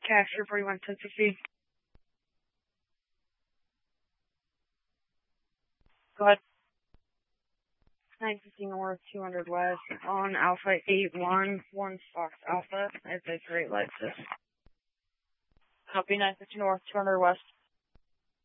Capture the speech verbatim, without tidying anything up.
Capture forty-one ten sixty. Go ahead. nine fifty North, two hundred West, on Alpha eight one one Fox Alpha, as a Great Lexus. Copy, nine fifty North, two hundred West.